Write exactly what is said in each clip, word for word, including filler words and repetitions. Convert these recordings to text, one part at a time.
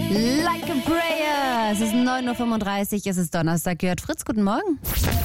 Like a Prayer. Es ist neun Uhr fünfunddreißig, es ist Donnerstag. Gehört Fritz, guten Morgen.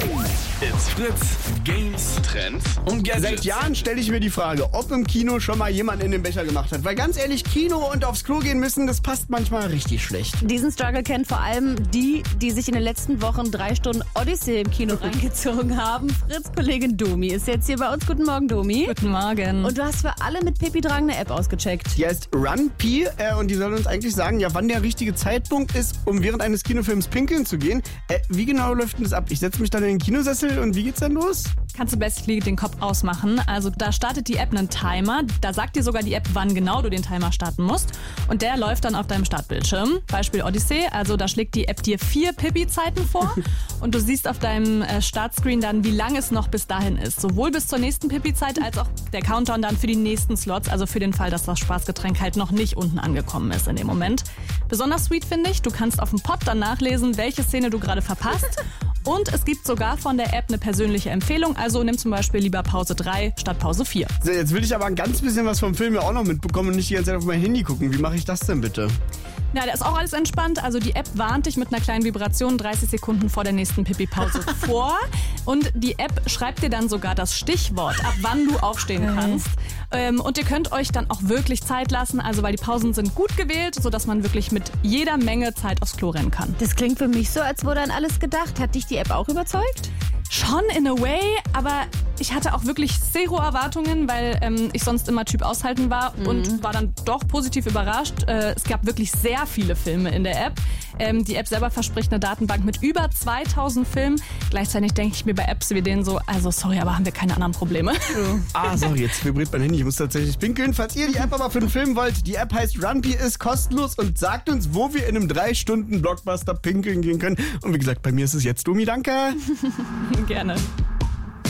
It's Fritz, Games, Trends und Gadgets. Seit Jahren stelle ich mir die Frage, ob im Kino schon mal jemand in den Becher gemacht hat. Weil ganz ehrlich, Kino und aufs Klo gehen müssen, das passt manchmal richtig schlecht. Diesen Struggle kennen vor allem die, die sich in den letzten Wochen drei Stunden Odyssey im Kino reingezogen haben. Fritz-Kollegin Domi ist jetzt hier bei uns. Guten Morgen, Domi. Guten Morgen. Und du hast für alle mit Pipi Drang eine App ausgecheckt. Die heißt RunPee äh, und die soll uns eigentlich sagen, ja, wann der richtige Zeitpunkt ist, um während eines Kinofilms pinkeln zu gehen. Äh, wie genau läuft denn das ab? Ich setze mich dann in den Kinosessel und wie geht's dann los? Kannst du basically den Kopf ausmachen. Also da startet die App einen Timer. Da sagt dir sogar die App, wann genau du den Timer starten musst. Und der läuft dann auf deinem Startbildschirm. Beispiel Odyssey. Also da schlägt die App dir vier Pipi-Zeiten vor. Und du siehst auf deinem äh, Startscreen dann, wie lang es noch bis dahin ist. Sowohl bis zur nächsten Pipi-Zeit als auch der Countdown dann für die nächsten Slots. Also für den Fall, dass das Spaßgetränk halt noch nicht unten angekommen ist in dem Moment. Besonders sweet finde ich, du kannst auf dem Pod dann nachlesen, welche Szene du gerade verpasst. Und es gibt sogar von der App eine persönliche Empfehlung. Also nimm zum Beispiel lieber Pause drei statt Pause vier. So, jetzt will ich aber ein ganz bisschen was vom Film ja auch noch mitbekommen und nicht die ganze Zeit auf mein Handy gucken. Wie mache ich das denn bitte? Ja, da ist auch alles entspannt. Also die App warnt dich mit einer kleinen Vibration dreißig Sekunden vor der nächsten Pipi-Pause vor. Und die App schreibt dir dann sogar das Stichwort, ab wann du aufstehen kannst. Ähm, und ihr könnt euch dann auch wirklich Zeit lassen, also weil die Pausen sind gut gewählt, sodass man wirklich mit jeder Menge Zeit aufs Klo rennen kann. Das klingt für mich so, als wurde an alles gedacht. Hat dich die App auch überzeugt? Schon in a way, aber ich hatte auch wirklich zero Erwartungen, weil ähm, ich sonst immer Typ aushalten war mhm. und war dann doch positiv überrascht. Äh, es gab wirklich sehr viele Filme in der App. Ähm, die App selber verspricht eine Datenbank mit über zweitausend Filmen. Gleichzeitig denke ich mir bei Apps wie denen so, also sorry, aber haben wir keine anderen Probleme. Ah, sorry, jetzt vibriert mein Handy. Ich muss tatsächlich pinkeln. Falls ihr die App aber für den Film wollt, die App heißt RunPee, ist kostenlos und sagt uns, wo wir in einem drei Stunden Blockbuster pinkeln gehen können. Und wie gesagt, bei mir ist es jetzt Domi, danke. Gerne.